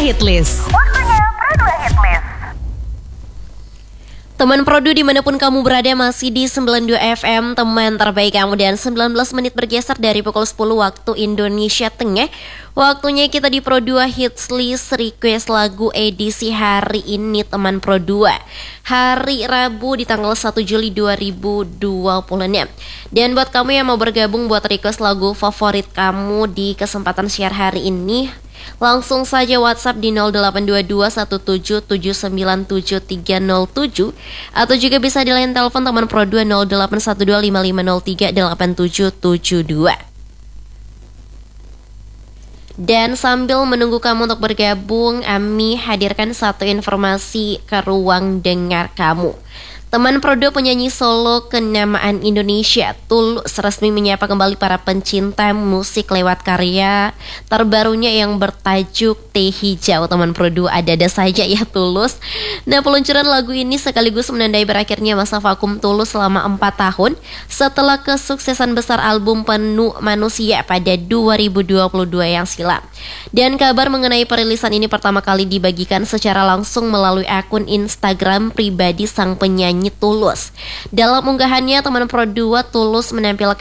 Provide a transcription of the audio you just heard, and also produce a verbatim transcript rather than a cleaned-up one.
Hitlist. Waktunya Pro dua Hitlist. Teman Produ dimanapun kamu berada masih di sembilan puluh dua F M, teman terbaik kamu, dan sembilan belas menit bergeser dari pukul sepuluh waktu Indonesia Tengah. Waktunya kita di Pro dua Hits List Request lagu edisi hari ini, teman Pro dua. Hari Rabu di tanggal satu Juli dua ribu dua puluh enam. Dan buat kamu yang mau bergabung buat request lagu favorit kamu di kesempatan share hari ini, langsung saja WhatsApp di nol delapan dua dua satu tujuh tujuh sembilan tujuh tiga nol tujuh, atau juga bisa di line telepon teman Pro dua nol delapan satu dua lima lima nol tiga delapan tujuh tujuh dua. Dan sambil menunggu kamu untuk bergabung, Ami hadirkan satu informasi ke ruang dengar kamu. Teman Pro dua penyanyi solo kenamaan Indonesia Tulus resmi menyapa kembali para pencinta musik lewat karya terbarunya yang bertajuk Teh Hijau. Teman Pro dua, ada-ada saja ya Tulus. Nah, peluncuran lagu ini sekaligus menandai berakhirnya masa vakum Tulus selama empat tahun setelah kesuksesan besar album Penuh Manusia pada dua ribu dua puluh dua yang silam. Dan kabar mengenai perilisan ini pertama kali dibagikan secara langsung melalui akun Instagram pribadi sang penyanyi Tulus. Dalam unggahannya, teman Pro dua, Tulus menampilkan